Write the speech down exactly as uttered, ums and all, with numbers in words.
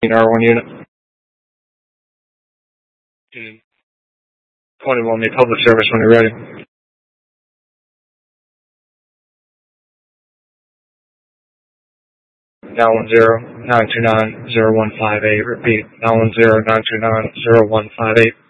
R one unit. twenty-one, need public service when you're ready. nine one zero, nine two nine, zero one five eight. Repeat, nine one zero, nine two nine, zero one five eight.